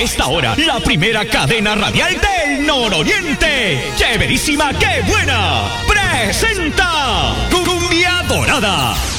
esta hora, la primera cadena radial del nororiente. ¡Chéverísima, qué buena! Presenta Cumbia Dorada.